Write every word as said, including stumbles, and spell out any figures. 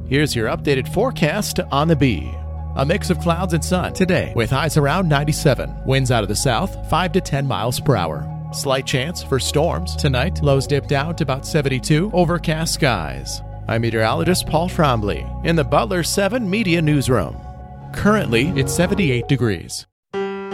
Here's your updated forecast on the Bee. A mix of clouds and sun today with highs around ninety-seven. Winds out of the south, five to ten miles per hour. Slight chance for storms. Tonight, lows dip down to about seventy-two, overcast skies. I'm meteorologist Paul Trombley in the Butler seven Media Newsroom. Currently, it's seventy-eight degrees.